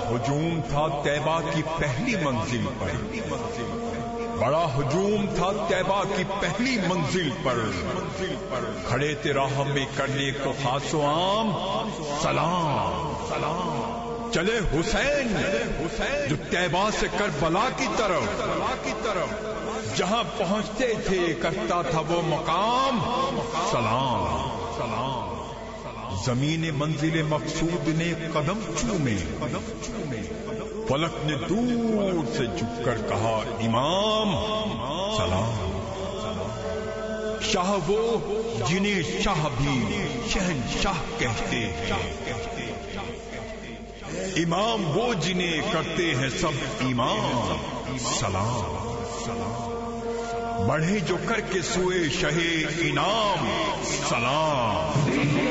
ہجوم تھا طیبہ کی پہلی منزل پر، بڑا ہجوم تھا طیبہ کی پہلی منزل پر، کھڑے تھے راہ میں کرنے کو خاص و عام سلام، چلے حسین جو طیبہ سے کربلا کی طرف، جہاں پہنچتے تھے کرتا تھا وہ مقام سلام، زمین منزل مقصود نے قدم چومے، فلک نے دور سے جھک کر کہا امام سلام، شاہ وہ جنہیں شاہ بھی شہنشاہ کہتے ہیں، امام وہ جنہیں کرتے ہیں سب امام سلام، بڑھے جو کر کے سوئے شہ انعام سلام،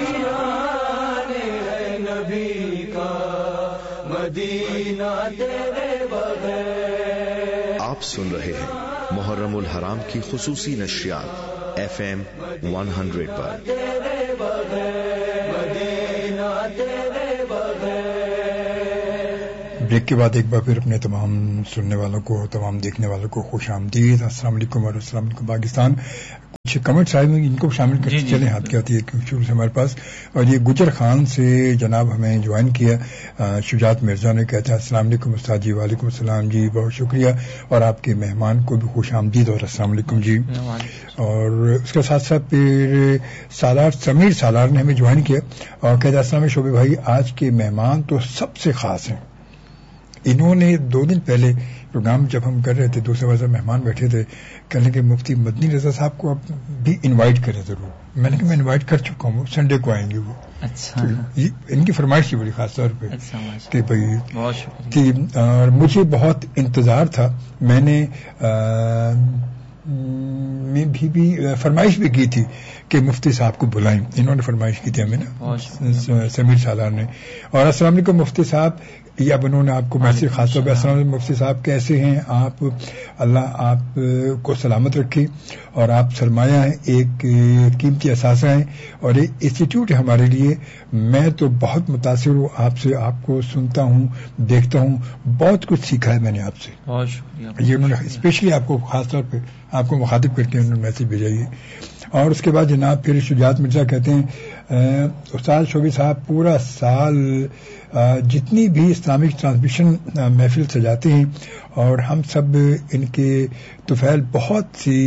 نبی کا مدینہ تیرے بغیر۔ آپ سن رہے ہیں محرم الحرام کی خصوصی نشریات FM 100 پر۔ تیرے بغیر مدینہ تیرے بغیر۔ بریک کے بعد ایک بار پھر اپنے تمام سننے والوں کو، تمام دیکھنے والوں کو خوش آمدید، السلام علیکم اور السلام علیکم پاکستان۔ کچھ کمنٹس آئے ہوئے ان کو شامل کرتے چلیں، ہاتھ کی آتی ہے شروع سے ہمارے پاس، اور یہ گجر خان سے جناب ہمیں جوائن کیا، شجاعت مرزا نے کہتا ہے السلام علیکم استاد جی۔ وعلیکم السلام جی، بہت شکریہ، اور آپ کے مہمان کو بھی خوش آمدید اور السلام علیکم جی۔ اور اس کے ساتھ ساتھ پھر سمیر سالار نے ہمیں جوائن کیا اور کہتا ہے السلام شعبے بھائی، آج کے مہمان تو سب سے خاص ہیں، انہوں نے 2 دن پہلے پروگرام جب ہم کر رہے تھے، دوسرے وجہ مہمان بیٹھے تھے، کہنے کہ مفتی مدنی رضا صاحب کو آپ بھی انوائٹ کریں ضرور۔ میں نے کہا میں انوائٹ کر چکا ہوں، سنڈے کو آئیں گے وہ۔ اچھا، ان کی فرمائش تھی بڑی خاص طور پہ کہ بھائی، اور مجھے بہت انتظار تھا، میں نے بھی فرمائش بھی کی تھی کہ مفتی صاحب کو بلائیں، انہوں نے فرمائش کی تھی ہمیں نا، سمیر سالار نے۔ اور السلام علیکم مفتی صاحب، یا انہوں نے آپ کو میسج خاص طور پہ السلام علیکم مفتی صاحب کیسے ہیں آپ، اللہ آپ کو سلامت رکھے، اور آپ سرمایہ ہیں، ایک قیمتی اثاثہ ہیں اور ایک انسٹیٹیوٹ ہے ہمارے لیے۔ میں تو بہت متاثر ہوں آپ سے، آپ کو سنتا ہوں، دیکھتا ہوں، بہت کچھ سیکھا ہے میں نے آپ سے، بہت شکریہ۔ یہ انہوں نے اسپیشلی آپ کو خاص طور پہ آپ کو مخاطب کر کے انہوں نے میسج بھیجا یہ۔ اور اس کے بعد جناب پھر شجاعت مرزا کہتے ہیں استاد شعبی صاحب پورا سال جتنی بھی اسلامک ٹرانسمیشن محفل سجاتے ہیں اور ہم سب ان کے طفیل بہت سی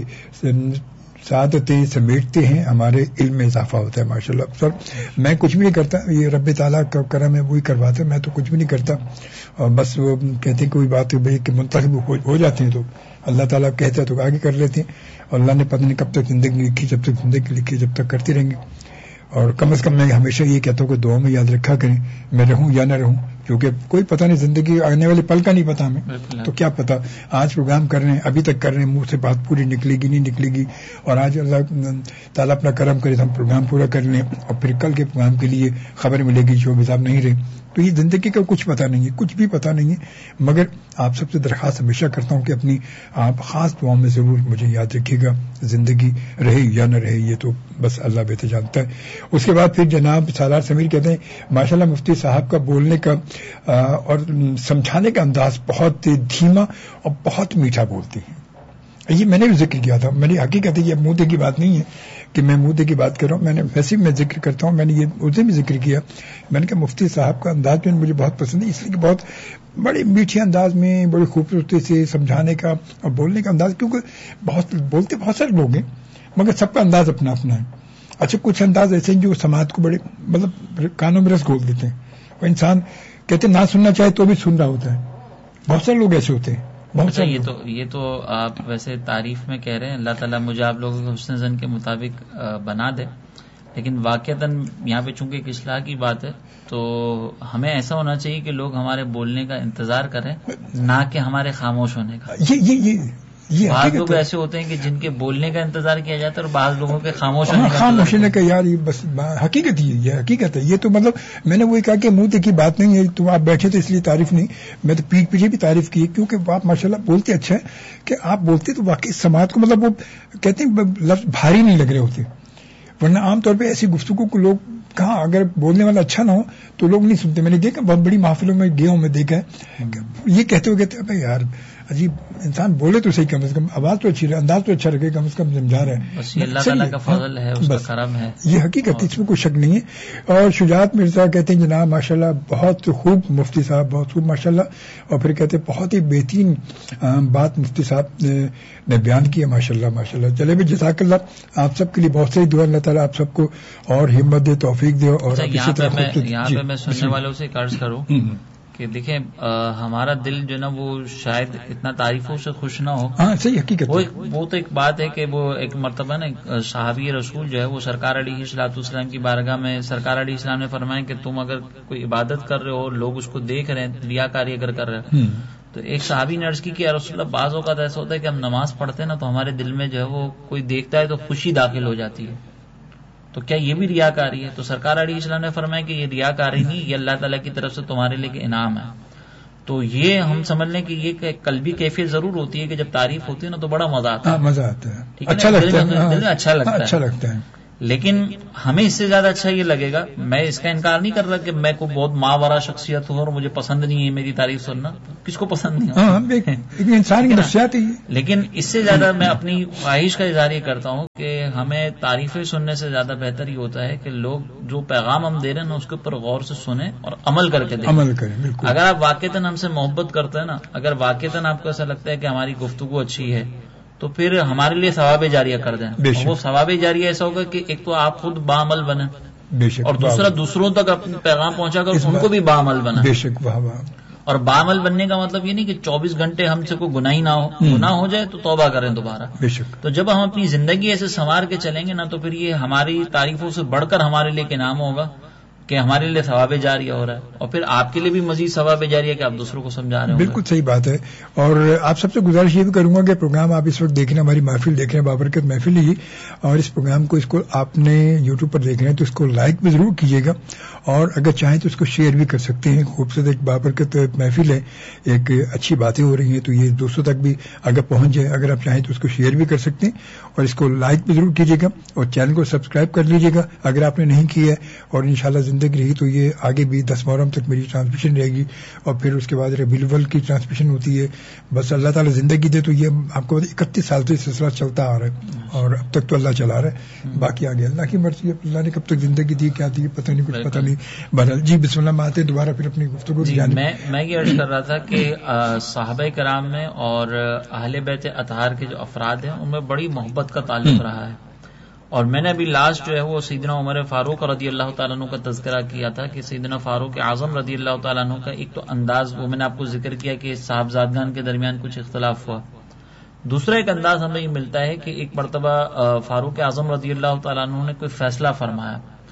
سعادتیں سمیٹتے ہیں، ہمارے علم میں اضافہ ہوتا ہے ماشاءاللہ۔ سر میں کچھ بھی نہیں کرتا، یہ رب تعالیٰ کا کرم ہے، وہی کرواتا ہے، میں تو کچھ بھی نہیں کرتا، اور بس وہ کہتے ہیں کوئی بات بھائی کہ منتخب ہو جاتے ہیں تو اللہ تعالیٰ کہتا ہے تو آگے کر لیتے ہیں، اور اللہ نے پتہ نہیں کب تک زندگی لکھی، جب تک زندگی لکھی جب تک کرتے رہیں گے۔ اور کم از کم میں ہمیشہ یہ کہتا ہوں کہ دعا میں یاد رکھا کریں، میں رہوں یا نہ رہوں، کیونکہ کوئی پتہ نہیں، زندگی آنے والے پل کا نہیں پتا ہمیں، تو کیا پتا آج پروگرام کر رہے ہیں، ابھی تک کر رہے ہیں، منہ سے بات پوری نکلے گی نہیں نکلے گی، اور آج اللہ تعالیٰ اپنا کرم کرے تو ہم پروگرام پورا کر لیں، اور پھر کل کے پروگرام کے لیے خبر ملے گی جو صاحب نہیں رہے، تو یہ زندگی کا کچھ پتہ نہیں ہے، کچھ بھی پتہ نہیں ہے۔ مگر آپ سب سے درخواست ہمیشہ کرتا ہوں کہ اپنی آپ خاص دعاؤں میں ضرور مجھے یاد رکھیے گا، زندگی رہے یا نہ رہے یہ تو بس اللہ بہتر جانتا ہے۔ اس کے بعد پھر جناب سالار سمیر کہتے ہیں ماشاءاللہ مفتی صاحب کا بولنے کا اور سمجھانے کا انداز بہت دھیما اور بہت میٹھا بولتے ہیں۔ یہ میں نے بھی ذکر کیا تھا، میں نے حقیقت ہے یہ مودے کی بات نہیں ہے کہ میں مودے کی بات کر رہا ہوں، میں نے ویسے میں ذکر کرتا ہوں، میں نے یہ اسے بھی ذکر کیا، میں نے کہا مفتی صاحب کا انداز جو مجھے بہت پسند ہے، اس لیے کہ بہت بڑے میٹھے انداز میں، بڑی خوبصورتی سے سمجھانے کا اور بولنے کا انداز، کیونکہ بہت بولتے بہت سارے لوگ ہیں مگر سب کا انداز اپنا اپنا ہے۔ اچھا کچھ انداز ایسے ہیں جو سماعت کو بڑے مطلب کانوں میں رس گھول دیتے ہیں، اور انسان کہتے نہ سننا چاہے تو بھی سن رہا ہوتا ہے، بہت سارے لوگ ایسے ہوتے ہیں۔ یہ تو آپ ویسے تعریف میں کہہ رہے ہیں، اللہ تعالیٰ مجھے آپ لوگوں کے حسن زن کے مطابق بنا دے، لیکن واقعتاً یہاں پہ چونکہ ایک اصلاح کی بات ہے تو ہمیں ایسا ہونا چاہیے کہ لوگ ہمارے بولنے کا انتظار کریں، نہ کہ ہمارے خاموش ہونے کا۔ بعض لوگ ایسے ہوتے ہیں کہ جن کے بولنے کا انتظار کیا جاتا ہے اور بعض لوگوں کے خاموش ہونے کا یار یہ بس حقیقت ہی یہ حقیقت ہے۔ یہ تو مطلب میں نے وہی کہا کہ منہ کی بات نہیں ہے، تم آپ بیٹھے تو اس لیے تعریف نہیں، میں تو پیٹھ پیچھے بھی تعریف کی، کیونکہ آپ ماشاءاللہ بولتے اچھا ہے کہ آپ بولتے تو واقعی سماعت کو مطلب وہ کہتے ہیں لفظ بھاری نہیں لگ رہے ہوتے، ورنہ عام طور پہ ایسی گفتگو کو لوگ کہاں اگر بولنے والا اچھا نہ ہو تو لوگ نہیں سنتے. میں نے دیکھا بہت بڑی محفلوں میں گیا ہوں، میں دیکھا ہے یہ کہتے ہوئے کہتے ہیں یار عجیب انسان بولے تو صحیح، کم از کم آواز تو اچھی رہے، انداز تو اچھا رکھے، کم از کم سمجھا رہا ہے. بس یہ اللہ تعالیٰ کا فضل ہے، اس کا کرم ہے، یہ حقیقت، اس میں کوئی شک نہیں ہے. اور شجاعت مرزا کہتے ہیں جناب ماشاءاللہ بہت خوب مفتی صاحب، بہت خوب ماشاءاللہ. اور پھر کہتے ہیں بہت ہی بہترین بات مفتی صاحب نے بیان کی ہے ماشاءاللہ ماشاءاللہ. چلے بھی جزاک اللہ آپ سب کے لیے بہت سی دعا، اللہ تعالیٰ آپ سب کو اور ہمت دے، توفیق دے. اور یہاں پہ میں سننے والوں سے عرض کروں کہ دیکھیں ہمارا دل جو ہے نا وہ شاید اتنا تعریفوں سے خوش نہ ہو. ہاں صحیح حقیقت. وہ تو ایک بات ہے کہ وہ ایک مرتبہ نا صحابی رسول جو ہے وہ سرکار علیہ الصلوۃ والسلام کی بارگاہ میں سرکار علیہ السلام نے فرمایا کہ تم اگر کوئی عبادت کر رہے ہو، لوگ اس کو دیکھ رہے ہیں، ریاکاری اگر کر رہے ہیں، تو ایک صحابی نے عرض کی کہ یا رسول اللہ بعض اوقات ایسا ہوتا ہے کہ ہم نماز پڑھتے ہیں نا تو ہمارے دل میں جو ہے وہ کوئی دیکھتا ہے تو خوشی داخل ہو جاتی ہے، تو کیا یہ بھی ریاکاری ہے؟ تو سرکار علیہ السلام نے فرمایا کہ یہ ریاکاری نہیں، یہ اللہ تعالیٰ کی طرف سے تمہارے لیے انعام ہے. تو یہ ہم سمجھ لیں کہ یہ قلبی کیفیت ضرور ہوتی ہے کہ جب تعریف ہوتی ہے نا تو بڑا مزہ آتا ہے، مزہ آتا ہے، اچھا لگتا ہے، دل میں اچھا لگتا ہے. لیکن ہمیں اس سے زیادہ اچھا یہ لگے گا، میں اس کا انکار نہیں کر رہا کہ میں کوئی بہت ماورا شخصیت ہوں اور مجھے پسند نہیں ہے میری تعریف سننا، کس کو پسند نہیں ہے، انسان کی نفسیات ہے. لیکن اس سے زیادہ میں اپنی خواہش کا اظہار یہ کرتا ہوں کہ ہمیں تعریفیں سننے سے زیادہ بہتر یہ ہوتا ہے کہ لوگ جو پیغام ہم دے رہے ہیں نا اس کے اوپر غور سے سنیں اور عمل کر کے دیں. عمل کریں بالکل. اگر آپ واقعتاً ہم سے محبت کرتے ہیں نا، اگر واقعتاً آپ کو ایسا لگتا ہے کہ ہماری گفتگو اچھی ہے تو پھر ہمارے لیے ثواب جاریہ کر دیں. وہ ثواب جاریہ ایسا ہوگا کہ ایک تو آپ خود بعمل بنیں، اور دوسرا دوسروں تک اپنے پیغام پہنچا کر ان کو بھی بعمل بنا. بے شک. اور بعمل بننے کا مطلب یہ نہیں کہ 24 گھنٹے ہم سے کوئی گناہ ہی نہ ہو، گناہ ہو جائے تو توبہ کریں دوبارہ. بے شک. تو جب ہم اپنی زندگی ایسے سنوار کے چلیں گے نا تو پھر یہ ہماری تعریفوں سے بڑھ کر ہمارے لیے انعام ہوگا کہ ہمارے لیے ثواب جاریہ ہو رہا ہے، اور پھر آپ کے لیے بھی مزید ثواب جاریہ کہ آپ دوسروں کو سمجھا رہے ہیں. بالکل صحیح بات ہے. اور آپ سب سے گزارش یہ بھی کروں گا کہ پروگرام آپ اس وقت دیکھ رہے ہیں، ہماری محفل دیکھ رہے ہیں، بابرکت محفل ہی، اور اس پروگرام کو آپ نے یوٹیوب پر دیکھ رہے ہیں تو اس کو لائک بھی ضرور کیجیے گا، اور اگر چاہیں تو اس کو شیئر بھی کر سکتے ہیں. خوبصورت ایک بابرکت محفل ہے، ایک اچھی باتیں ہو رہی ہیں تو یہ دوستوں تک بھی اگر پہنچ جائے، اگر آپ چاہیں تو اس کو شیئر بھی کر سکتے ہیں، اور اس کو لائک بھی ضرور کیجیے گا، اور چینل کو سبسکرائب کر لیجیے گا اگر آپ نے نہیں کیا ہے. اور انشاءاللہ زندگی رہی تو یہ آگے بھی 10 محرم تک میری ٹرانسمیشن رہے گی، اور پھر اس کے بعد ربیع الاول کی ٹرانسمیشن ہوتی ہے. بس اللہ تعالیٰ زندگی دے تو یہ آپ کو 31 سال سے سلسلہ چلتا آ رہا ہے، اور اب تک تو اللہ چلا رہا ہے، باقی آگے اللہ کی مرضی ہے. اللہ نے کب تک زندگی دی کیا دی پتہ نہیں، کچھ پتہ نہیں. بہرحال جی بسم اللہ آتے دوبارہ پھر اپنی گفتگو. میں یہ عرض کر رہا تھا کہ صحابہ کرام میں اور اہل بیت اطہار کے جو افراد ہیں ان میں بڑی محبت کا تعلق رہا ہے. اور میں نے ابھی لاسٹ جو ہے وہ سیدنا عمر فاروق رضی اللہ تعالیٰ عنہ کا تذکرہ کیا تھا کہ سیدنا فاروق اعظم رضی اللہ تعالیٰ عنہ کا ایک تو انداز، وہ میں نے آپ کو ذکر کیا کہ صاحبزادگان کے درمیان کچھ اختلاف ہوا. دوسرا ایک انداز ہمیں یہ ملتا ہے کہ ایک مرتبہ فاروق اعظم رضی اللہ تعالیٰ عنہ نے کوئی فیصلہ فرمایا،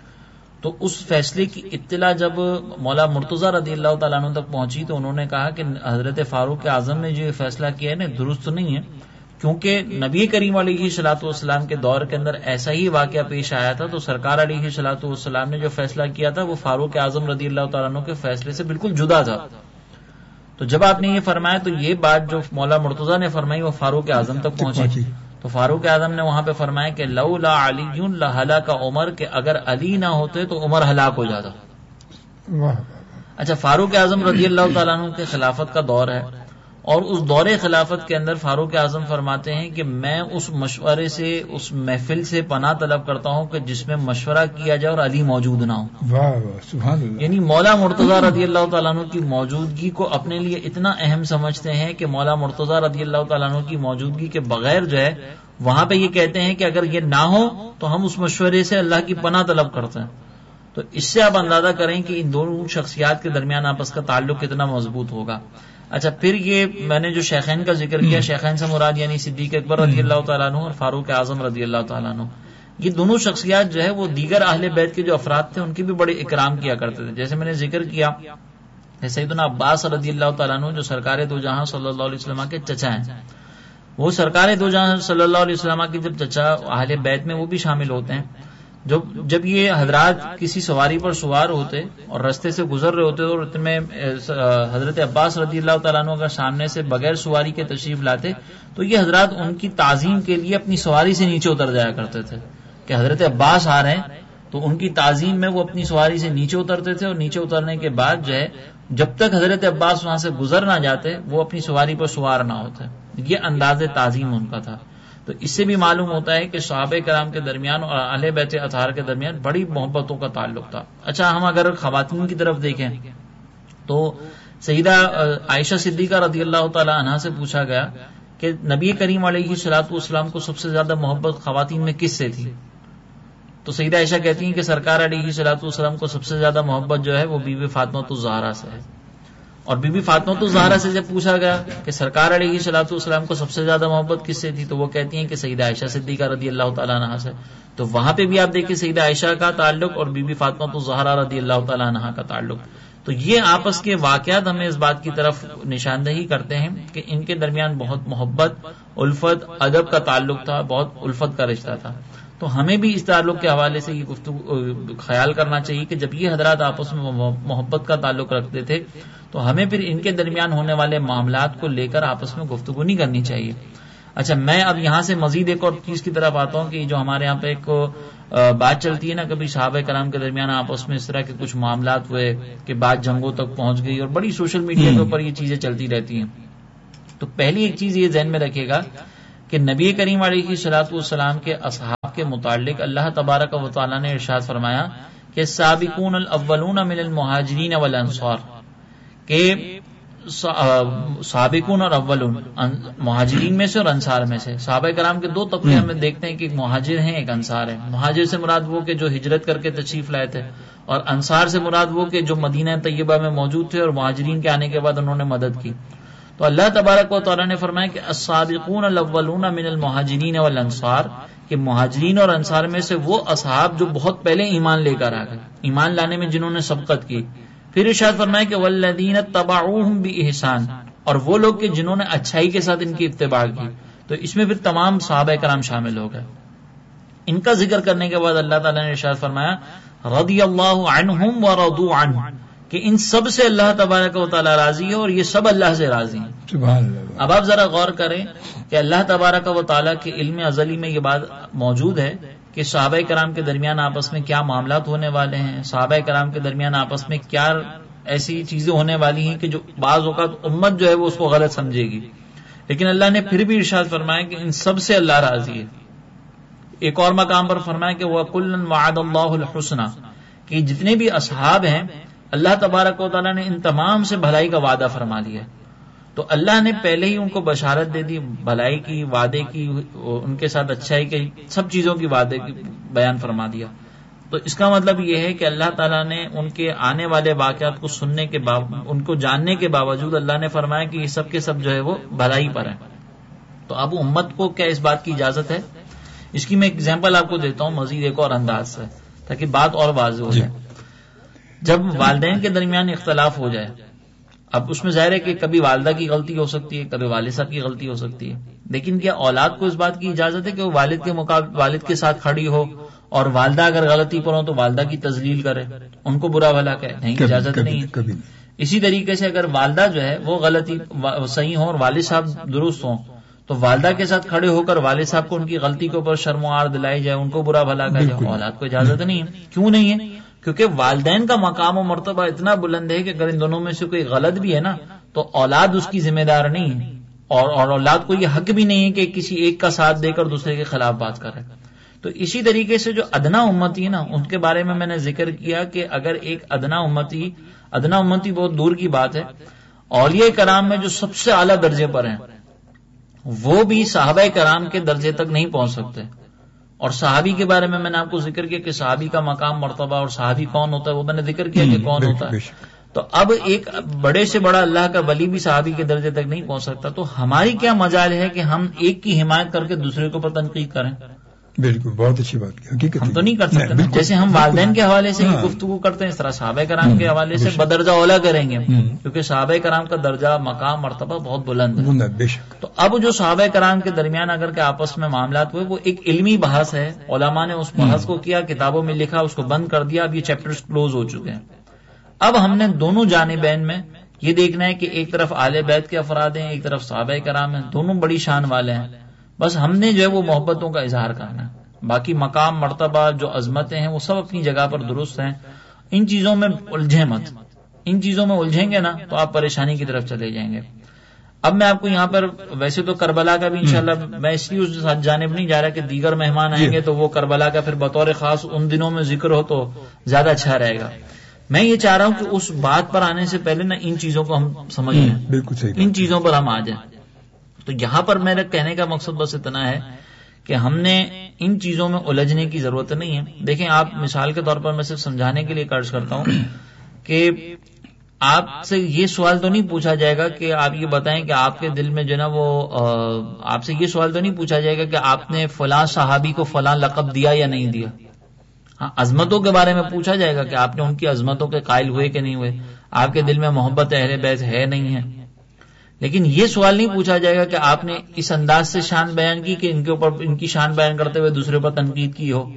تو اس فیصلے کی اطلاع جب مولا مرتضیٰ رضی اللہ تعالیٰ عنہ تک پہنچی تو انہوں نے کہا کہ حضرت فاروق اعظم نے جو یہ فیصلہ کیا ہے نا درست نہیں ہے، کیونکہ نبی کریم علیہ الصلوۃ والسلام کے دور کے اندر ایسا ہی واقعہ پیش آیا تھا، تو سرکار علیہ الصلوۃ والسلام نے جو فیصلہ کیا تھا وہ فاروق اعظم رضی اللہ تعالیٰ عنہ کے فیصلے سے بالکل جدا تھا. تو جب آپ نے یہ فرمایا تو یہ بات جو مولا مرتضیٰ نے فرمائی وہ فاروق اعظم تک پہنچی. تو فاروق اعظم نے وہاں پہ فرمایا کہ لولا علی لہلاک عمر، کہ اگر علی نہ ہوتے تو عمر ہلاک ہو جاتا. اچھا، فاروق اعظم رضی اللہ تعالیٰ عنہ کے خلافت کا دور ہے، اور اس دور خلافت کے اندر فاروق اعظم فرماتے ہیں کہ میں اس مشورے سے، اس محفل سے پناہ طلب کرتا ہوں کہ جس میں مشورہ کیا جائے اور علی موجود نہ ہو. سبحان اللہ. یعنی مولا مرتضیٰ رضی اللہ تعالیٰ عنہ کی موجودگی کو اپنے لیے اتنا اہم سمجھتے ہیں کہ مولا مرتضیٰ رضی اللہ تعالیٰ عنہ کی موجودگی کے بغیر جو ہے وہاں پہ یہ کہتے ہیں کہ اگر یہ نہ ہو تو ہم اس مشورے سے اللہ کی پناہ طلب کرتے ہیں. تو اس سے آپ اندازہ کریں کہ ان دونوں شخصیات کے درمیان آپس کا تعلق کتنا مضبوط ہوگا. اچھا، پھر یہ میں نے جو شیخین کا ذکر کیا، شیخین سے مراد یعنی صدیق اکبر رضی اللہ تعالیٰ عنہ اور فاروق اعظم رضی اللہ تعالیٰ عنہ، یہ دونوں شخصیات جو ہے وہ دیگر اہل بیت کے جو افراد تھے ان کی بھی بڑے اکرام کیا کرتے تھے. جیسے میں نے ذکر کیا سیدنا عباس رضی اللہ تعالیٰ عنہ جو سرکار دو جہاں صلی اللہ علیہ وسلم کے چچا ہیں، وہ سرکار دو جہاں صلی اللہ علیہ وسلم کے جب چچا اہل بیت میں وہ بھی شامل ہوتے ہیں. جب یہ حضرات کسی سواری پر سوار ہوتے اور رستے سے گزر رہے ہوتے اور اتنے میں حضرت عباس رضی اللہ تعالیٰ عنہ اگر سامنے سے بغیر سواری کے تشریف لاتے تو یہ حضرات ان کی تعظیم کے لیے اپنی سواری سے نیچے اتر جایا کرتے تھے کہ حضرت عباس آ رہے ہیں. تو تو ان کی تعظیم میں وہ اپنی سواری سے نیچے اترتے تھے، اور نیچے اترنے کے بعد جو ہے جب تک حضرت عباس وہاں سے گزر نہ جاتے وہ اپنی سواری پر سوار نہ ہوتے. یہ انداز تعظیم ان کا تھا. تو اس سے بھی معلوم ہوتا ہے کہ صحابہ کرام کے درمیان اور اہل بیت اطہار کے درمیان بڑی محبتوں کا تعلق تھا. اچھا، ہم اگر خواتین کی طرف دیکھیں تو سیدہ عائشہ صدیقہ رضی اللہ تعالی عنہا سے پوچھا گیا کہ نبی کریم علیہ الصلوۃ والسلام کو سب سے زیادہ محبت خواتین میں کس سے تھی؟ تو سیدہ عائشہ کہتی ہیں کہ سرکار علیہ الصلوۃ والسلام کو سب سے زیادہ محبت جو ہے وہ بی بی فاطمہ الزہرا سے ہے. اور بی بی فاطمہ الزہرا سے جب پوچھا گیا کہ سرکار علیہ الصلوۃ والسلام کو سب سے زیادہ محبت کس سے تھی، تو وہ کہتی ہیں کہ سیدہ عائشہ صدیقہ رضی اللہ تعالیٰ عنہا سے. تو وہاں پہ بھی آپ دیکھیں سیدہ عائشہ کا تعلق اور بی بی فاطمہ الزہرا رضی اللہ تعالیٰ عنہا کا تعلق. تو یہ آپس کے واقعات ہمیں اس بات کی طرف نشاندہی کرتے ہیں کہ ان کے درمیان بہت محبت، الفت، ادب کا تعلق تھا، بہت الفت کا رشتہ تھا. تو ہمیں بھی اس تعلق کے حوالے سے یہ گفتگو خیال کرنا چاہیے کہ جب یہ حضرات آپس میں محبت کا تعلق رکھتے تھے تو ہمیں پھر ان کے درمیان ہونے والے معاملات کو لے کر آپس میں گفتگو نہیں کرنی چاہیے. اچھا، میں اب یہاں سے مزید ایک اور چیز کی طرف آتا ہوں کہ جو ہمارے یہاں پہ ایک بات چلتی ہے نا، کبھی صحابہ کرام کے درمیان آپس میں اس طرح کے کچھ معاملات ہوئے کہ بات جنگوں تک پہنچ گئی، اور بڑی سوشل میڈیا کے اوپر یہ چیزیں چلتی رہتی ہیں. تو پہلی ایک چیز یہ ذہن میں رکھے گا کہ نبی کریم علیہ الصلوۃ والسلام کے اصحاب کے متعلق اللہ تبارک و تعالی نے ارشاد فرمایا کہ سابقون الاولون من المہاجرین والانصار، کہ سابقون اور اولون مہاجرین میں سے اور انصار میں سے. صحابہ کرام کے دو طبقے ہم دیکھتے ہیں کہ ایک مہاجر ہیں ایک انصار ہے. مہاجر سے مراد وہ کہ جو ہجرت کر کے تشریف لائے تھے، اور انصار سے مراد وہ کہ جو مدینہ طیبہ میں موجود تھے اور مہاجرین کے آنے کے بعد انہوں نے مدد کی. تو اللہ تبارک و تعالیٰ نے فرمایا کہ السابقون الاولون من المہاجرین والانصار، کہ مہاجرین اور انصار میں سے وہ اصحاب جو بہت پہلے ایمان لے کر آ گئے، ایمان لانے میں جنہوں نے سبقت کی. پھر ارشاد فرمایا کہ والذین اتبعوہم بإحسان، اور وہ لوگ کہ جنہوں نے اچھائی کے ساتھ ان کی اتباع کی. تو اس میں پھر تمام صحابہ کرام شامل ہو گئے. ان کا ذکر کرنے کے بعد اللہ تعالیٰ نے ارشاد فرمایا رضی اللہ عنہم ورضوا عنہ، کہ ان سب سے اللہ تبارک و تعالیٰ راضی ہے اور یہ سب اللہ سے راضی ہیں. سبحان اللہ. اب آپ ذرا غور کریں کہ اللہ تبارک و تعالیٰ کے علم ازلی میں یہ بات موجود ہے کہ صحابہ کرام کے درمیان آپس میں کیا معاملات ہونے والے ہیں، صحابہ کرام کے درمیان آپس میں کیا ایسی چیزیں ہونے والی ہیں کہ جو بعض اوقات امت جو ہے وہ اس کو غلط سمجھے گی. لیکن اللہ نے پھر بھی ارشاد فرمایا کہ ان سب سے اللہ راضی ہے. ایک اور مقام پر فرمایا کہ وَكُلًّا وَعَدَ اللَّهُ الْحُسْنَى، کہ جتنے بھی اصحاب ہیں اللہ تبارک و تعالیٰ نے ان تمام سے بھلائی کا وعدہ فرما لیا. تو اللہ نے پہلے ہی ان کو بشارت دے دی بھلائی کی، وعدے کی، ان کے ساتھ اچھائی کی، سب چیزوں کی وعدے کی بیان فرما دیا. تو اس کا مطلب یہ ہے کہ اللہ تعالیٰ نے ان کے آنے والے واقعات کو سننے کے ان کو جاننے کے باوجود اللہ نے فرمایا کہ یہ سب کے سب جو ہے وہ بھلائی پر ہیں. تو اب امت کو کیا اس بات کی اجازت ہے؟ اس کی میں ایگزامپل آپ کو دیتا ہوں مزید ایک اور انداز سے تاکہ بات اور واضح ہو جائے. جب والدین کے درمیان اختلاف ہو جائے، اب اس میں ظاہر ہے کہ کبھی والدہ کی غلطی ہو سکتی ہے، کبھی والد صاحب کی غلطی ہو سکتی ہے، لیکن کیا اولاد کو اس بات کی اجازت ہے کہ وہ والد کے ساتھ کھڑی ہو اور والدہ اگر غلطی پر ہو تو والدہ کی تذلیل کرے، ان کو برا بھلا کہے؟ نہیں، اجازت نہیں ہے. اسی طریقے سے اگر والدہ جو ہے وہ غلطی صحیح ہو اور والد صاحب درست ہوں تو والدہ کے ساتھ کھڑے ہو کر والد صاحب کو ان کی غلطی کے اوپر شرم و عار دلائی جائے، ان کو برا بھلا کہا جائے. اولاد کو اجازت نہیں ہے. کیوں نہیں ہے؟ کیونکہ والدین کا مقام و مرتبہ اتنا بلند ہے کہ اگر ان دونوں میں سے کوئی غلط بھی ہے نا تو اولاد اس کی ذمہ دار نہیں ہے، اور اولاد کو یہ حق بھی نہیں ہے کہ کسی ایک کا ساتھ دے کر دوسرے کے خلاف بات کرے. تو اسی طریقے سے جو ادنا امتی ہے نا، ان کے بارے میں نے ذکر کیا کہ اگر ایک ادنا امتی بہت دور کی بات ہے، اولیاء کرام میں جو سب سے اعلیٰ درجے پر ہیں وہ بھی صحابہ کرام کے درجے تک نہیں پہنچ سکتے. اور صحابی کے بارے میں نے آپ کو ذکر کیا کہ صحابی کا مقام مرتبہ اور صحابی کون ہوتا ہے وہ میں نے ذکر کیا کہ کون ہوتا ہے. تو اب ایک بڑے سے بڑا اللہ کا ولی بھی صحابی کے درجے تک نہیں پہنچ سکتا. تو ہماری کیا مجال ہے کہ ہم ایک کی حمایت کر کے دوسرے کے اوپر تنقید کریں؟ بالکل، بہت اچھی بات کی. حقیقت ہم تو نہیں کر سکتے. جیسے ہم والدین کے حوالے سے گفتگو کرتے ہیں اس طرح صحابہ کرام کے حوالے سے بدرجہ اولا کریں گے، کیونکہ صحابہ کرام کا درجہ مقام مرتبہ بہت بلند ہے. بے شک. تو اب جو صحابہ کرام کے درمیان اگر کہ آپس میں معاملات ہوئے وہ ایک علمی بحث ہے، علماء نے اس بحث کو کیا، کتابوں میں لکھا، اس کو بند کر دیا. اب یہ چیپٹرز کلوز ہو چکے ہیں. اب ہم نے دونوں جانبین میں یہ دیکھنا ہے کہ ایک طرف اہل بیت کے افراد ہیں، ایک طرف صحابہ کرام ہیں، دونوں بڑی شان والے ہیں. بس ہم نے جو ہے وہ محبتوں کا اظہار کرنا ہے باقی مقام مرتبہ جو عظمتیں ہیں وہ سب اپنی جگہ پر درست ہیں. ان چیزوں میں الجھیں مت. ان چیزوں میں الجھیں گے نا تو آپ پریشانی کی طرف چلے جائیں گے. اب میں آپ کو یہاں پر ویسے تو کربلا کا بھی انشاءاللہ میں اس لیے اس جانب نہیں جا رہا کہ دیگر مہمان آئیں گے تو وہ کربلا کا پھر بطور خاص ان دنوں میں ذکر ہو تو زیادہ اچھا رہے گا. میں یہ چاہ رہا ہوں کہ اس بات پر آنے سے پہلے نا ان چیزوں کو ہم سمجھ لیں, بالکل صحیح, ان چیزوں پر ہم آ جائیں. تو یہاں پر میرے کہنے کا مقصد بس اتنا ہے کہ ہم نے ان چیزوں میں الجھنے کی ضرورت نہیں ہے. دیکھیں آپ مثال کے طور پر میں صرف سمجھانے کے لیے عرض کرتا ہوں کہ آپ سے یہ سوال تو نہیں پوچھا جائے گا کہ آپ یہ بتائیں کہ آپ کے دل میں جو نا وہ آپ سے یہ سوال تو نہیں پوچھا جائے گا کہ آپ نے فلاں صحابی کو فلاں لقب دیا یا نہیں دیا. ہاں, عظمتوں کے بارے میں پوچھا جائے گا کہ آپ نے ان کی عظمتوں کے قائل ہوئے کہ نہیں ہوئے, آپ کے دل میں محبت اہل بیت ہے نہیں ہے. لیکن یہ سوال نہیں پوچھا جائے گا کہ آپ نے اس انداز سے شان بیان کی کہ ان کے اوپر ان کی شان بیان کرتے ہوئے دوسرے پر تنقید کی ہو.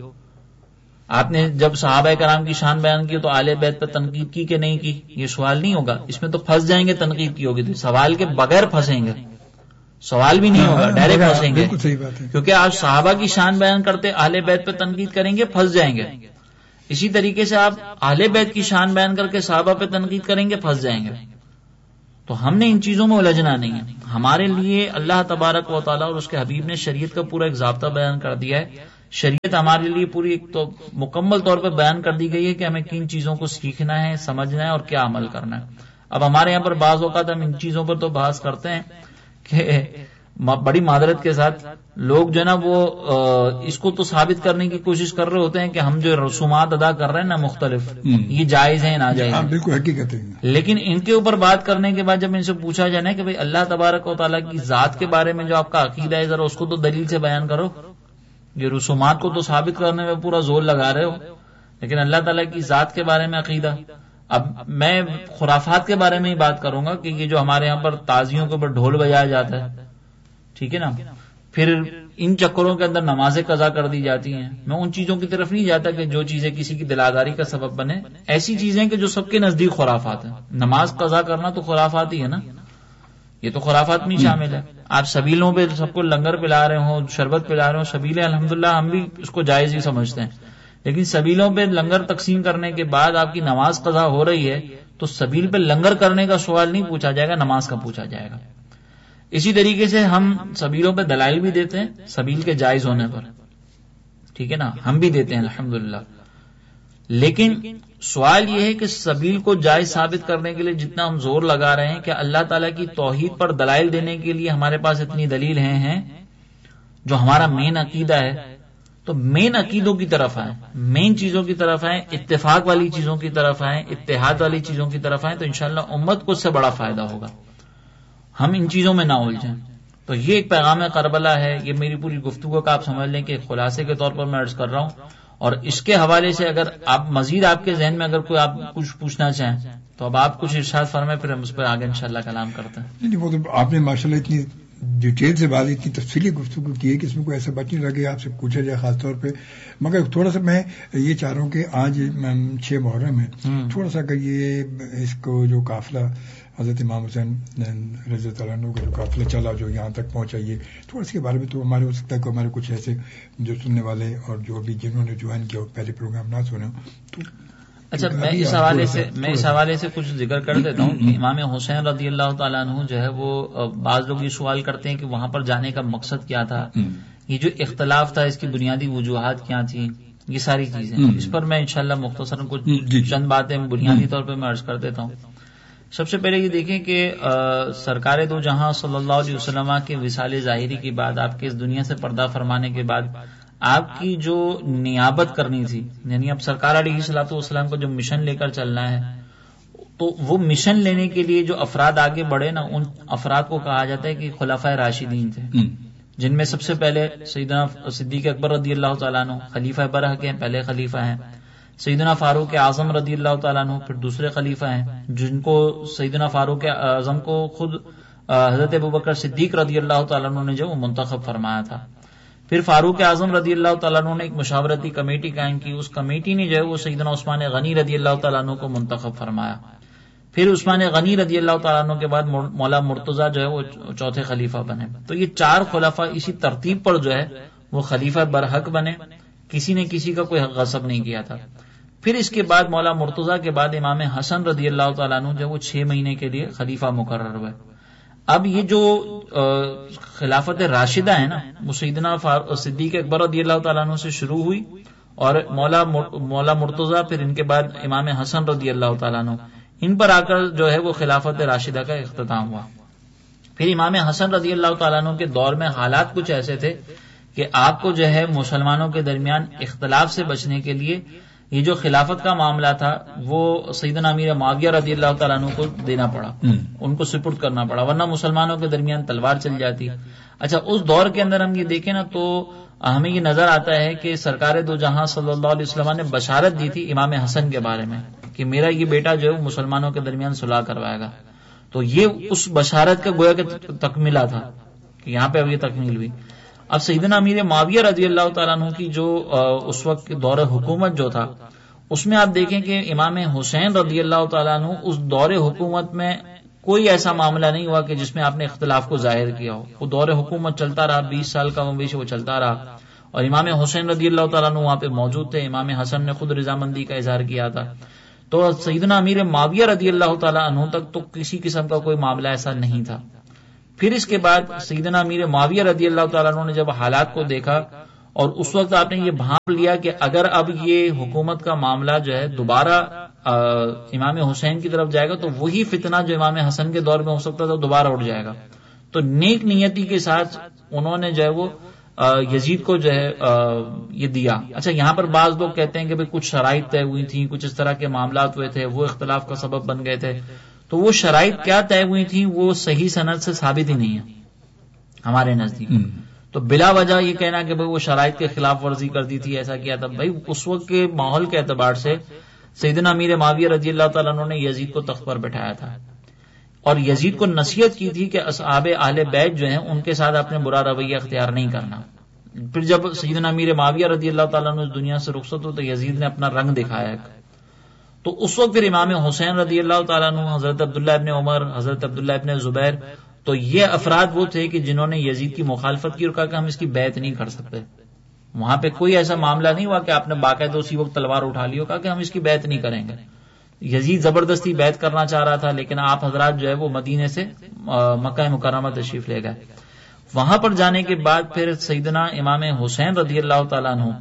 آپ نے جب صحابہ کرام کی شان بیان کی تو اہل بیت پر تنقید کی کہ نہیں کی, یہ سوال نہیں ہوگا. اس میں تو پھنس جائیں گے, تنقید کی ہوگی تو سوال کے بغیر پھنسیں گے, سوال بھی نہیں ہوگا, ڈائریکٹ پھنسیں گے. کیونکہ آپ صحابہ کی شان بیان کرتے اہل بیت پہ تنقید کریں گے, پھنس جائیں گے. اسی طریقے سے آپ اہل بیت کی شان بیان کر کے صحابہ پہ تنقید کریں گے, پھنس جائیں گے. تو ہم نے ان چیزوں میں الجھنا نہیں ہے. ہمارے لیے اللہ تبارک و تعالیٰ اور اس کے حبیب نے شریعت کا پورا ایک ضابطہ بیان کر دیا ہے. شریعت ہمارے لیے پوری ایک تو مکمل طور پہ بیان کر دی گئی ہے کہ ہمیں کن چیزوں کو سیکھنا ہے, سمجھنا ہے اور کیا عمل کرنا ہے. اب ہمارے یہاں پر بعض اوقات ہم ان چیزوں پر تو بحث کرتے ہیں کہ بڑی معذرت کے ساتھ لوگ جو ہے نا وہ اس کو تو ثابت کرنے کی کوشش کر رہے ہوتے ہیں کہ ہم جو رسومات ادا کر رہے ہیں نا مختلف, یہ جائز ہیں ناجائز ہیں, بالکل حقیقت ہے. لیکن ان کے اوپر بات کرنے کے بعد جب ان سے پوچھا جانا ہے کہ بھئی اللہ تبارک و تعالیٰ کی ذات کے بارے میں جو آپ کا عقیدہ ہے ذرا اس کو تو دلیل سے بیان کرو. یہ رسومات کو تو ثابت کرنے میں پورا زور لگا رہے ہو, لیکن اللہ تعالیٰ کی ذات کے بارے میں عقیدہ. اب میں خرافات کے بارے میں ہی بات کروں گا کہ یہ جو ہمارے یہاں پر تازیوں کے اوپر ڈھول بجایا جاتا ہے, ٹھیک ہے نا, پھر ان چکروں کے اندر نمازیں قضا کر دی جاتی ہیں. میں ان چیزوں کی طرف نہیں جاتا کہ جو چیزیں کسی کی دلآگاری کا سبب بنے. ایسی چیزیں کہ جو سب کے نزدیک خرافات ہیں. نماز قضا کرنا تو خرافات ہی ہے نا, یہ تو خرافات میں شامل ہے. آپ سبیلوں پہ سب کو لنگر پلا رہے ہوں, شربت پلا رہے ہوں, سبیلیں الحمدللہ ہم بھی اس کو جائز ہی سمجھتے ہیں. لیکن سبیلوں پہ لنگر تقسیم کرنے کے بعد آپ کی نماز قضا ہو رہی ہے تو سبیل پہ لنگر کرنے کا سوال نہیں پوچھا جائے گا, نماز کا پوچھا جائے گا. اسی طریقے سے ہم سبیلوں پہ دلائل بھی دیتے ہیں سبیل کے جائز ہونے پر, ٹھیک ہے نا, ہم بھی دیتے ہیں الحمدللہ. لیکن سوال یہ ہے کہ سبیل کو جائز ثابت کرنے کے لیے جتنا ہم زور لگا رہے ہیں کہ اللہ تعالیٰ کی توحید پر دلائل دینے کے لیے ہمارے پاس اتنی دلیل ہیں جو ہمارا مین عقیدہ ہے, تو مین عقیدوں کی طرف آئیں, مین چیزوں کی طرف آئیں, اتفاق والی چیزوں کی طرف آئیں, اتحاد والی چیزوں کی طرف آئیں, تو انشاءاللہ امت کو اس سے بڑا فائدہ ہوگا. ہم ان چیزوں میں نہ الجھیں. تو یہ ایک پیغام کربلا ہے. یہ میری پوری گفتگو کا آپ سمجھ لیں کہ خلاصے کے طور پر میں عرض کر رہا ہوں. اور اس کے حوالے سے اگر آپ مزید آپ کے ذہن میں اگر کوئی آپ کچھ پوچھنا چاہیں تو اب آپ کچھ ارشاد فرمائیں, پھر ہم اس پر آگے انشاءاللہ کلام کرتے ہیں. وہ تو آپ نے ماشاءاللہ اتنی ڈیٹیل سے بات, اتنی تفصیلی گفتگو کی ہے کہ اس میں کوئی ایسا بات نہیں لگے آپ سے پوچھا جائے خاص طور پہ. مگر تھوڑا سا میں یہ چاہ رہا ہوں کہ آج 6 محرم ہے, تھوڑا سا اگر یہ اس کو جو قافلہ حضرت امام حسین رضی اللہ عنہ کا جو قافلہ چلا جو یہاں تک پہنچا, یہ تھوڑا اس کے بارے میں تو ہمارے ہو سکتا ہے کہ ہمارے کچھ ایسے جو سننے والے اور جو بھی جنہوں نے جوائن کیا پہلے پروگرام نہ سنا تو اچھا میں اس حوالے سے کچھ ذکر کر دیتا ہوں کہ امام حسین رضی اللہ تعالیٰ عنہ جو ہے وہ بعض لوگ یہ سوال کرتے ہیں کہ وہاں پر جانے کا مقصد کیا تھا, یہ جو اختلاف تھا اس کی بنیادی وجوہات کیا تھیں, یہ ساری چیزیں اس پر میں انشاءاللہ مختصراً کچھ چند باتیں بنیادی طور پہ میں عرض کر دیتا ہوں. سب سے پہلے یہ دیکھیں کہ سرکار دو جہاں صلی اللہ علیہ وسلم کے وصال ظاہری کے بعد, آپ کے اس دنیا سے پردہ فرمانے کے بعد آپ کی جو نیابت کرنی تھی, یعنی اب سرکار علیہ الصلوۃ والسلام کو جو مشن لے کر چلنا ہے, تو وہ مشن لینے کے لیے جو افراد آگے بڑھے نا, ان افراد کو کہا جاتا ہے کہ خلفائے راشدین تھے, جن میں سب سے پہلے سیدنا صدیق اکبر رضی اللہ تعالیٰ عنہ خلیفہ برحق کے پہلے خلیفہ ہیں, سیدنا فاروق اعظم رضی اللہ تعالیٰ عنہ پھر دوسرے خلیفہ ہیں, جن کو سیدنا فاروق اعظم کو خود حضرت ابوبکر صدیق رضی اللہ تعالیٰ عنہ نے جو منتخب فرمایا تھا. پھر فاروق اعظم رضی اللہ تعالیٰ عنہ نے ایک مشاورتی کمیٹی قائم کی, اس کمیٹی نے جو ہے وہ سیدنا عثمان غنی رضی اللہ تعالیٰ عنہ کو منتخب فرمایا. پھر عثمان غنی رضی اللہ تعالیٰ عنہ کے بعد مولا مرتضیٰ جو ہے وہ چوتھے خلیفہ بنے. تو یہ 4 خلفاء اسی ترتیب پر جو ہے وہ خلیفہ برحق بنے، کسی نے کسی کا کوئی غصب نہیں کیا تھا. پھر اس کے بعد مولا مرتضیٰ کے بعد امام حسن رضی اللہ تعالیٰ عنہ جو وہ 6 مہینے کے لیے خلیفہ مقرر ہوئے. اب یہ جو خلافت راشدہ ہے نا، وہ سیدنا صدیق اکبر رضی اللہ تعالیٰ عنہ سے شروع ہوئی، اور مولا مرتضیٰ، پھر ان کے بعد امام حسن رضی اللہ تعالیٰ عنہ، ان پر آ کر جو ہے وہ خلافت راشدہ کا اختتام ہوا. پھر امام حسن رضی اللہ تعالیٰ عنہ کے دور میں حالات کچھ ایسے تھے کہ آپ کو جو ہے مسلمانوں کے درمیان اختلاف سے بچنے کے لیے یہ جو خلافت کا معاملہ تھا وہ سیدنا امیر معاویہ رضی اللہ تعالیٰ عنہ کو دینا پڑا، ان کو سپرد کرنا پڑا، ورنہ مسلمانوں کے درمیان تلوار چل جاتی. اچھا، اس دور کے اندر ہم یہ دیکھیں نا تو ہمیں یہ نظر آتا ہے کہ سرکار دو جہاں صلی اللہ علیہ وسلم نے بشارت دی تھی امام حسن کے بارے میں کہ میرا یہ بیٹا جو ہے مسلمانوں کے درمیان صلح کروائے گا. تو یہ اس بشارت کا گویا کہ تکملہ تھا کہ یہاں پہ اب یہ تکمیل ہوئی. اب سیدنا امیر معاویہ رضی اللہ تعالیٰ عنہ کی جو اس وقت دور حکومت جو تھا، اس میں آپ دیکھیں کہ امام حسین رضی اللہ تعالیٰ عنہ اس دور حکومت میں کوئی ایسا معاملہ نہیں ہوا کہ جس میں آپ نے اختلاف کو ظاہر کیا ہو. وہ دور حکومت چلتا رہا، 20 سال کا بیش وہ چلتا رہا، اور امام حسین رضی اللہ تعالیٰ عنہ وہاں پہ موجود تھے. امام حسن نے خود رضامندی کا اظہار کیا تھا. تو سیدنا امیر معاویہ رضی اللہ تعالیٰ عنہ تک تو کسی قسم کا کوئی معاملہ ایسا نہیں تھا. پھر اس کے بعد سیدنا امیر معاویہ رضی اللہ تعالیٰ عنہ نے جب حالات کو دیکھا، اور اس وقت آپ نے یہ بھانپ لیا کہ اگر اب یہ حکومت کا معاملہ جو ہے دوبارہ امام حسین کی طرف جائے گا تو وہی فتنہ جو امام حسن کے دور میں ہو سکتا تھا دوبارہ اٹھ جائے گا. تو نیک نیتی کے ساتھ انہوں نے جو ہے وہ یزید کو جو ہے یہ دیا. اچھا، یہاں پر بعض لوگ کہتے ہیں کہ کچھ شرائط طے ہوئی تھیں، کچھ اس طرح کے معاملات ہوئے تھے، وہ اختلاف کا سبب بن گئے تھے. تو وہ شرائط کیا طے ہوئی تھیں وہ صحیح سند سے ثابت ہی نہیں ہے ہمارے نزدیک. تو بلا وجہ یہ کہنا کہ وہ شرائط کے خلاف ورزی کر دی تھی، ایسا کیا تھا، بھائی اس وقت کے ماحول کے اعتبار سے سیدنا امیر معاویہ رضی اللہ تعالیٰ عنہ نے یزید کو تخت پر بٹھایا تھا، اور یزید کو نصیحت کی تھی کہ اصحاب اہل بیت جو ہیں ان کے ساتھ اپنے برا رویہ اختیار نہیں کرنا. پھر جب سیدنا امیر معاویہ رضی اللہ تعالیٰ عنہ اس دنیا سے رخصت ہو تو یزید نے اپنا رنگ دکھایا. تو اس وقت پھر امام حسین رضی اللہ تعالیٰ عنہ، حضرت عبداللہ ابن عمر، حضرت عبداللہ ابن زبیر، تو یہ افراد وہ تھے کہ جنہوں نے یزید کی مخالفت کی اور کہا کہ ہم اس کی بیعت نہیں کر سکتے. وہاں پہ کوئی ایسا معاملہ نہیں ہوا کہ آپ نے باقاعدہ اسی وقت تلوار اٹھا لی، کہا کہ ہم اس کی بیعت نہیں کریں گے. یزید زبردستی بیعت کرنا چاہ رہا تھا، لیکن آپ حضرات جو ہے وہ مدینے سے مکہ مکرمہ تشریف لے گئے. وہاں پر جانے کے بعد پھر سیدنا امام حسین رضی اللہ تعالیٰ عنہ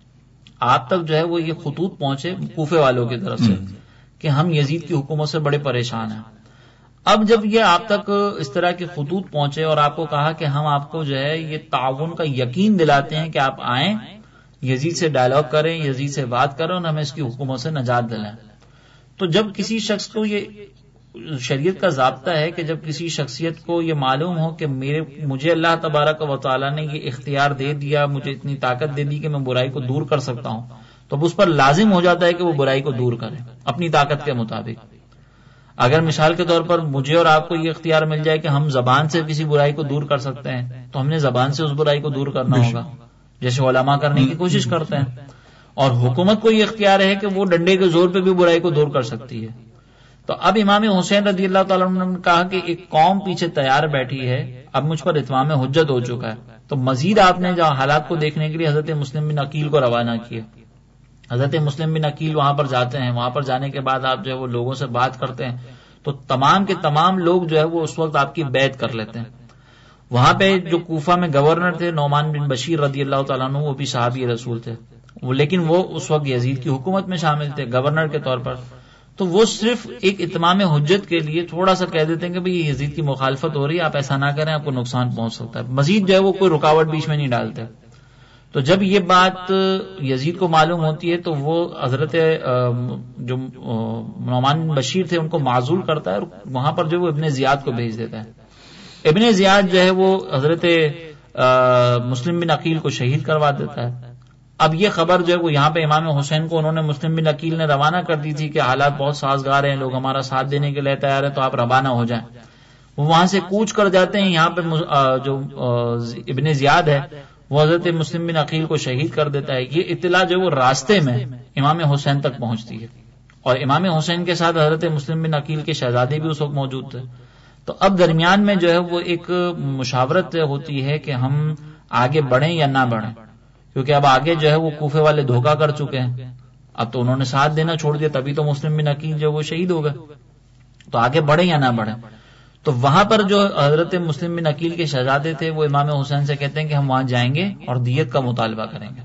آپ تک جو ہے وہ یہ خطوط پہنچے کوفے والوں کی طرف سے کہ ہم یزید کی حکومت سے بڑے پریشان ہیں. اب جب یہ آپ تک اس طرح کے خطوط پہنچے اور آپ کو کہا کہ ہم آپ کو جو ہے یہ تعاون کا یقین دلاتے ہیں کہ آپ آئیں، یزید سے ڈائلاگ کریں، یزید سے بات کریں اور ہمیں اس کی حکومت سے نجات دلائیں. تو جب کسی شخص کو یہ شریعت کا ضابطہ ہے کہ جب کسی شخصیت کو یہ معلوم ہو کہ مجھے اللہ تبارک و تعالیٰ نے یہ اختیار دے دیا، مجھے اتنی طاقت دے دی کہ میں برائی کو دور کر سکتا ہوں، تو اب اس پر لازم ہو جاتا ہے کہ وہ برائی کو دور کرے اپنی طاقت کے مطابق. اگر مثال کے طور پر مجھے اور آپ کو یہ اختیار مل جائے کہ ہم زبان سے کسی برائی کو دور کر سکتے ہیں تو ہم نے زبان سے اس برائی کو دور کرنا ہوگا، جیسے علماء کرنے کی کوشش کرتے ہیں. اور حکومت کو یہ اختیار ہے کہ وہ ڈنڈے کے زور پہ بھی برائی کو دور کر سکتی ہے. تو اب امام حسین رضی اللہ تعالیٰ عنہ نے کہا کہ ایک قوم پیچھے تیار بیٹھی ہے، اب مجھ پر اتمام حجت ہو چکا ہے. تو مزید آپ نے جو حالات کو دیکھنے کے لیے حضرت مسلم بن عقیل کو روانہ کیا. حضرت مسلم بن عقیل وہاں پر جاتے ہیں، وہاں پر جانے کے بعد آپ جو ہے وہ لوگوں سے بات کرتے ہیں تو تمام کے تمام لوگ جو ہے وہ اس وقت آپ کی بیعت کر لیتے ہیں. وہاں پہ جو کوفہ میں گورنر تھے نعمان بن بشیر رضی اللہ تعالیٰ عنہ، وہ بھی صحابی رسول تھے، لیکن وہ اس وقت یزید کی حکومت میں شامل تھے گورنر کے طور پر. تو وہ صرف ایک اتمام حجت کے لیے تھوڑا سا کہہ دیتے ہیں کہ بھئی یہ یزید کی مخالفت ہو رہی ہے، آپ ایسا نہ کریں، آپ کو نقصان پہنچ سکتا ہے. مزید جو ہے وہ کوئی رکاوٹ بیچ میں نہیں ڈالتے. تو جب یہ بات یزید کو معلوم ہوتی ہے تو وہ حضرت جو نعمان بن بشیر تھے ان کو معزول کرتا ہے اور وہاں پر جو وہ ابن زیاد کو بھیج دیتا ہے. ابن زیاد جو ہے وہ حضرت مسلم بن عقیل کو شہید کروا دیتا ہے. اب یہ خبر جو ہے وہ یہاں پہ امام حسین کو انہوں نے مسلم بن عقیل نے روانہ کر دی تھی کہ حالات بہت سازگار ہیں، لوگ ہمارا ساتھ دینے کے لیے تیار ہیں، تو آپ روانہ ہو جائیں. وہ وہاں سے کوچ کر جاتے ہیں. یہاں پہ جو ابن زیاد ہے وہ حضرت مسلم بن عقیل کو شہید کر دیتا ہے. یہ اطلاع جو وہ راستے میں امام حسین تک پہنچتی ہے، اور امام حسین کے ساتھ حضرت مسلم بن عقیل کے شہزادے بھی اس وقت موجود تھے. تو اب درمیان میں جو ہے وہ ایک مشاورت ہوتی ہے کہ ہم آگے بڑھیں یا نہ بڑھیں، کیونکہ اب آگے جو ہے وہ کوفے والے دھوکہ کر چکے ہیں، اب تو انہوں نے ساتھ دینا چھوڑ دیا، تبھی تو مسلم بن عقیل جو وہ شہید ہو گئے، تو آگے بڑھیں یا نہ بڑھیں۔ تو وہاں پر جو حضرت مسلم بن عقیل کے شہزادے تھے وہ امام حسین سے کہتے ہیں کہ ہم وہاں جائیں گے اور دیت کا مطالبہ کریں گے،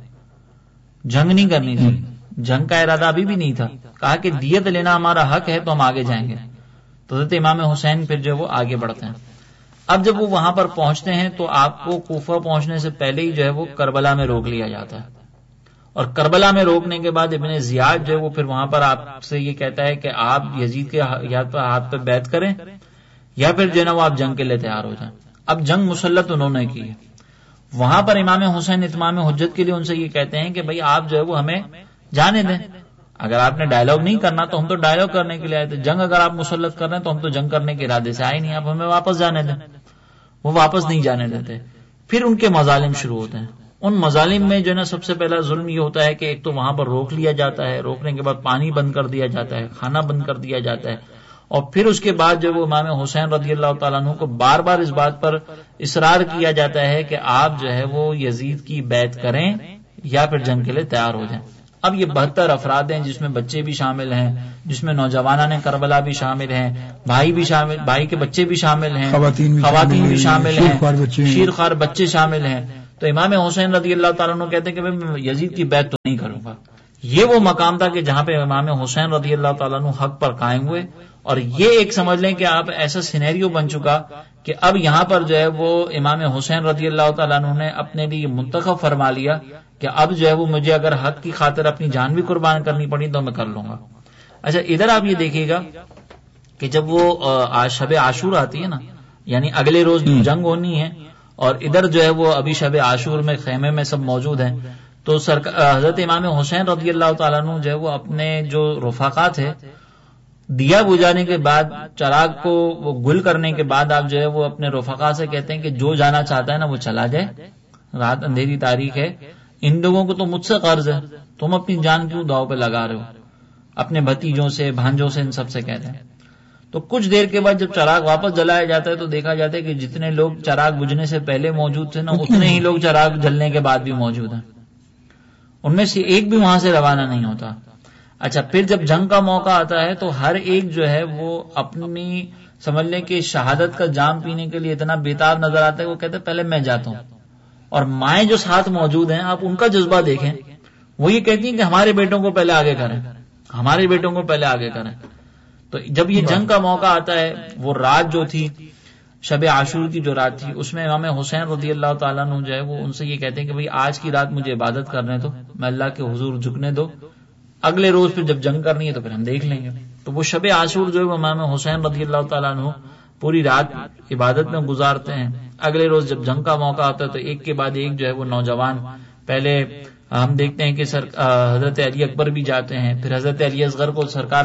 جنگ نہیں کرنی تھی، جنگ کا ارادہ ابھی بھی نہیں تھا، کہا کہ دیت لینا ہمارا حق ہے تو ہم آگے جائیں گے۔ تو حضرت امام حسین پھر جو وہ آگے بڑھتے ہیں۔ اب جب وہ وہاں پر پہنچتے ہیں تو آپ کو کوفہ پہنچنے سے پہلے ہی جو ہے وہ کربلا میں روک لیا جاتا ہے، اور کربلا میں روکنے کے بعد ابن زیاد جو ہے وہ پھر وہاں پر آپ سے یہ کہتا ہے کہ آپ یزید کے ہاتھ پہ بیعت کریں یا پھر جو ہے نا وہ آپ جنگ کے لیے تیار ہو جائیں۔ اب جنگ مسلط انہوں نے کی ہے۔ وہاں پر امام حسین اتمام حجت کے لیے ان سے یہ کہتے ہیں کہ بھائی آپ جو ہے وہ ہمیں جانے دیں، اگر آپ نے ڈائلاگ نہیں کرنا تو ہم تو ڈائلاگ کرنے کے لیے آئے تھے، جنگ اگر آپ مسلط کر رہے ہیں تو ہم تو جنگ کرنے کے ارادے سے آئے نہیں، آپ ہمیں واپس جانے دیں۔ وہ واپس نہیں جانے دیتے۔ پھر ان کے مظالم شروع ہوتے ہیں۔ ان مظالم میں جو ہے نا سب سے پہلا ظلم یہ ہوتا ہے کہ ایک تو وہاں پر روک لیا جاتا ہے، روکنے کے بعد پانی بند کر دیا جاتا ہے، کھانا بند کر دیا جاتا ہے، اور پھر اس کے بعد جو وہ امام حسین رضی اللہ تعالیٰ عنہ کو بار بار اس بات پر اصرار کیا جاتا ہے کہ آپ جو ہے وہ یزید کی بیعت کریں یا پھر جنگ کے لیے تیار ہو جائیں۔ اب یہ 72 افراد ہیں جس میں بچے بھی شامل ہیں، جس میں نوجوانان کربلا بھی شامل ہیں، بھائی کے بچے بھی شامل ہیں، خواتین بھی شامل ہیں، شیرخوار بچے شامل ہیں۔ تو امام حسین رضی اللہ تعالیٰ عنہ کہتے ہیں کہ میں یزید کی بیعت تو نہیں کروں گا۔ یہ وہ مقام تھا کہ جہاں پہ امام حسین رضی اللہ تعالیٰ عنہ حق پر قائم ہوئے، اور یہ ایک سمجھ لیں کہ آپ ایسا سینیریو بن چکا کہ اب یہاں پر جو ہے وہ امام حسین رضی اللہ تعالیٰ عنہ نے اپنے لیے منتخب فرما لیا کہ اب جو ہے وہ مجھے اگر حق کی خاطر اپنی جان بھی قربان کرنی پڑی تو میں کر لوں گا۔ اچھا ادھر آپ یہ دیکھیے گا کہ جب وہ شب عاشور آتی ہے نا، یعنی اگلے روز جنگ ہونی ہے، اور ادھر جو ہے وہ ابھی شب عاشور میں خیمے میں سب موجود ہیں، تو حضرت امام حسین رضی اللہ تعالیٰ عنہ جو ہے وہ اپنے جو رفقا تھے، دیا بجھانے کے بعد چراغ کو وہ گل کرنے کے بعد آپ جو ہے وہ اپنے رفقا سے کہتے ہیں کہ جو جانا چاہتا ہے نا وہ چلا جائے، رات اندھیری تاریخ ہے، ان لوگوں کو تو مجھ سے قرض ہے، تم اپنی جان کیوں داؤ پہ لگا رہے ہو؟ اپنے بھتیجوں سے، بھانجوں سے، ان سب سے کہتے ہیں۔ تو کچھ دیر کے بعد جب چراغ واپس جلایا جاتا ہے تو دیکھا جاتا ہے کہ جتنے لوگ چراغ بجھنے سے پہلے موجود تھے نا اتنے ہی لوگ چراغ جلنے کے بعد بھی موجود ہیں، ان میں سے ایک بھی وہاں سے روانہ نہیں ہوتا۔ اچھا پھر جب جنگ کا موقع آتا ہے تو ہر ایک جو ہے وہ اپنی سمجھ لیں کہ شہادت کا جام پینے کے لیے اتنا بےتاب نظر آتا ہے، وہ کہتے ہیں پہلے میں جاتا ہوں۔ اور مائیں جو ساتھ موجود ہیں آپ ان کا جذبہ دیکھیں، وہ یہ کہتی ہیں کہ ہمارے بیٹوں کو پہلے آگے کریں، ہمارے بیٹوں کو پہلے آگے کریں۔ تو جب یہ جنگ کا موقع آتا ہے، وہ رات جو تھی شب عاشور کی جو رات تھی، اس میں امام حسین رضی اللہ تعالیٰ عنہ جو ہے وہ ان سے یہ کہتے ہیں کہ بھئی آج کی رات مجھے عبادت کرنے دو، میں اللہ کے حضور جھکنے دو، اگلے روز پھر جب جنگ کرنی ہے تو پھر ہم دیکھ لیں گے۔ تو وہ شب عاشور جو ہے وہ امام حسین رضی اللہ تعالیٰ عنہ پوری رات عبادت میں گزارتے ہیں۔ اگلے روز جب جنگ کا موقع آتا ہے تو ایک کے بعد ایک جو ہے وہ نوجوان، پہلے ہم دیکھتے ہیں کہ حضرت علی اکبر بھی جاتے ہیں، پھر حضرت علی اصغر کو سرکار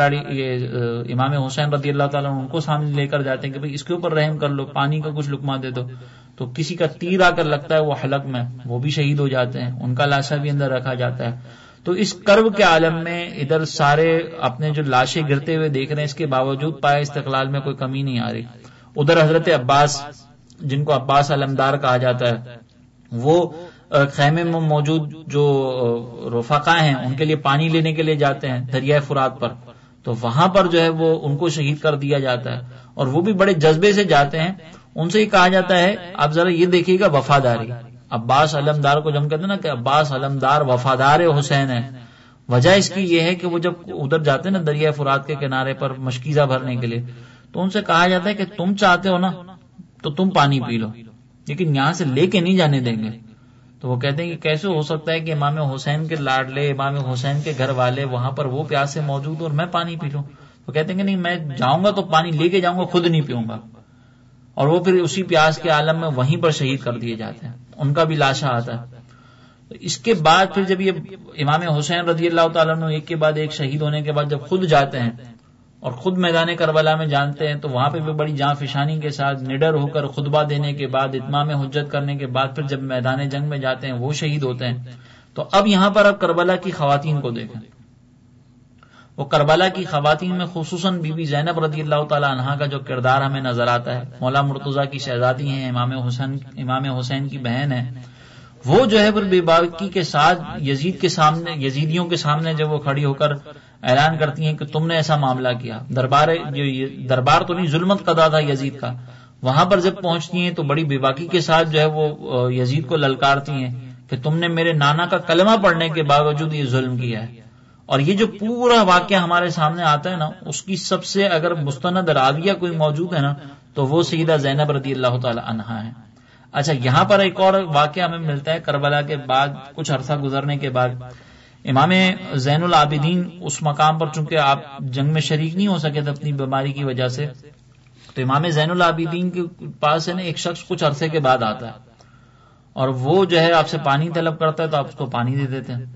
امام حسین رضی اللہ تعالیٰ عنہ ان کو سامنے لے کر جاتے ہیں کہ بھئی اس کے اوپر رحم کر لو، پانی کا کچھ لقمہ دے دو۔ تو کسی کا تیر آ کر لگتا ہے وہ حلق میں، وہ بھی شہید ہو جاتے ہیں، ان کا لاشا بھی اندر رکھا جاتا ہے۔ تو اس کرب کے عالم میں ادھر سارے اپنے جو لاشیں گرتے ہوئے دیکھ رہے ہیں، اس کے باوجود پائے استقلال میں کوئی کمی نہیں آ رہی۔ ادھر حضرت عباس، جن کو عباس علمدار کہا جاتا ہے، وہ خیمے میں موجود جو رفقا ہیں ان کے لیے پانی لینے کے لیے جاتے ہیں دریائے فرات پر، تو وہاں پر جو ہے وہ ان کو شہید کر دیا جاتا ہے، اور وہ بھی بڑے جذبے سے جاتے ہیں۔ ان سے یہ کہا جاتا ہے، آپ ذرا یہ دیکھیے گا وفاداری، عباس علمدار کو جب کہتے ہیں نا کہ عباس علمدار وفادار حسین ہے، وجہ اس کی یہ ہے کہ وہ جب ادھر جاتے ہیں نا دریائے فرات کے کنارے پر مشکیزہ بھرنے کے لیے، تو ان سے کہا جاتا ہے کہ تم چاہتے ہو نا تو تم پانی پی لو، لیکن یہاں سے لے کے نہیں جانے دیں گے۔ تو وہ کہتے ہیں کہ کیسے ہو سکتا ہے کہ امام حسین کے لاڈلے، امام حسین کے گھر والے وہاں پر وہ پیاسے موجود اور میں پانی پی لوں؟ وہ کہتے ہیں کہ نہیں، میں جاؤں گا تو پانی لے کے جاؤں گا، خود نہیں پیوں گا۔ اور وہ پھر اسی پیاس کے عالم میں وہیں پر شہید کر دیے جاتے ہیں، ان کا بھی لاشا آتا ہے۔ اس کے بعد پھر جب یہ امام حسین رضی اللہ تعالیٰ عنہ ایک کے بعد ایک شہید ہونے کے بعد جب خود جاتے ہیں اور خود میدان کربلا میں جانتے ہیں، تو وہاں پہ بھی بڑی جاں فشانی کے ساتھ نڈر ہو کر خطبہ دینے کے بعد، اتمام حجت کرنے کے بعد پھر جب میدان جنگ میں جاتے ہیں وہ شہید ہوتے ہیں۔ تو اب یہاں پر اب کربلا کی خواتین کو دیکھیں، وہ کربلا کی خواتین میں خصوصاً بی بی زینب رضی اللہ تعالی عنہا کا جو کردار ہمیں نظر آتا ہے، مولا مرتضیٰ کی شہزادی ہیں، امام حسین کی بہن ہے، وہ جو ہے پھر بے باکی کے ساتھ یزید کے سامنے، یزیدیوں کے سامنے جب وہ کھڑی ہو کر اعلان کرتی ہیں کہ تم نے ایسا معاملہ کیا، دربار تو نہیں، ظلمت قضا تھا یزید کا، وہاں پر جب پہنچتی ہیں تو بڑی بے باکی کے ساتھ جو ہے وہ یزید کو للکارتی ہیں کہ تم نے میرے نانا کا کلمہ پڑھنے کے باوجود یہ ظلم کیا ہے. اور یہ جو پورا واقعہ ہمارے سامنے آتا ہے نا، اس کی سب سے اگر مستند راویہ کوئی موجود ہے نا تو وہ سیدہ زینب رضی اللہ تعالی عنہا ہے. اچھا، یہاں پر ایک اور واقعہ ہمیں ملتا ہے کربلا کے بعد، کچھ عرصہ گزرنے کے بعد. امام زین العابدین اس مقام پر چونکہ آپ جنگ میں شریک نہیں ہو سکے تھے اپنی بیماری کی وجہ سے، تو امام زین العابدین کے پاس ہے نا ایک شخص کچھ عرصے کے بعد آتا ہے اور وہ جو ہے آپ سے پانی طلب کرتا ہے تو آپ اس کو پانی دے دیتے ہیں.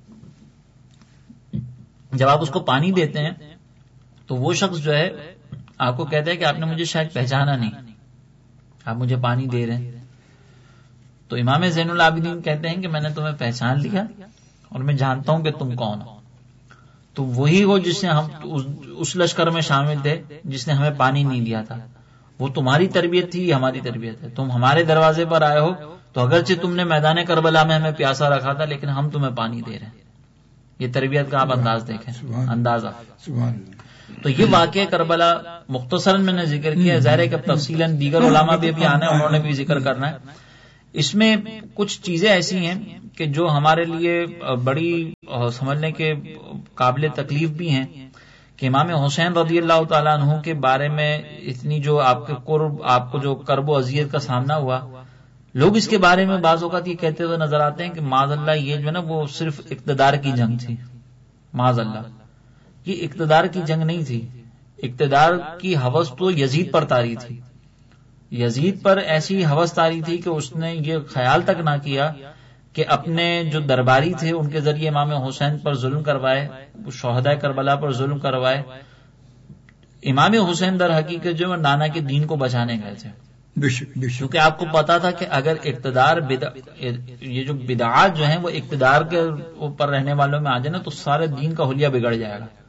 جب آپ اس کو پانی دیتے ہیں تو وہ شخص جو ہے آپ کو کہتا ہے کہ آپ نے مجھے شاید پہچانا نہیں، آپ مجھے پانی دے رہے ہیں. تو امام زین العابدین کہتے ہیں کہ میں نے تمہیں پہچان لیا اور میں جانتا ہوں کہ تم کون ہو. تو وہی ہو جس نے ہم اس لشکر میں شامل تھے جس نے ہمیں پانی نہیں دیا تھا. وہ تمہاری تربیت تھی، ہماری تربیت ہے. تم ہمارے دروازے پر آئے ہو تو اگرچہ تم نے میدان کربلا میں ہمیں پیاسا رکھا تھا لیکن ہم تمہیں پانی دے رہے ہیں. یہ تربیت کا آپ انداز دیکھیں، اندازہ. تو یہ واقعہ کربلا مختصراً میں نے ذکر کیا، ظاہر ہے کہ تفصیلاً دیگر علماء بھی ابھی آنا ہے، انہوں نے بھی ذکر کرنا ہے. اس میں کچھ چیزیں ایسی ہیں کہ جو ہمارے لیے بڑی سمجھنے کے قابل تکلیف بھی ہیں کہ امام حسین رضی اللہ تعالیٰ عنہ کے بارے میں اتنی جو آپ کے قرب، آپ کو جو کرب و اذیت کا سامنا ہوا، لوگ اس کے بارے میں بعض اوقات یہ کہتے ہوئے نظر آتے ہیں کہ معاذ اللہ یہ جو ہے نا وہ صرف اقتدار کی جنگ تھی. معاذ اللہ، یہ اقتدار کی جنگ نہیں تھی. اقتدار کی ہوس تو یزید پر طاری تھی. یزید پر ایسی ہوس طاری تھی کہ اس نے یہ خیال تک نہ کیا کہ اپنے جو درباری تھے ان کے ذریعے امام حسین پر ظلم کروائے، شہداء کربلا پر ظلم کروائے. امام حسین در حقیقت جو نانا کے دین کو بچانے گئے تھے، کیونکہ آپ کو پتا تھا کہ اگر اقتدار یہ جو بدعات جو ہیں وہ اقتدار کے اوپر رہنے والوں میں آ جائے نا تو سارے دین کا حلیہ بگڑ جائے گا.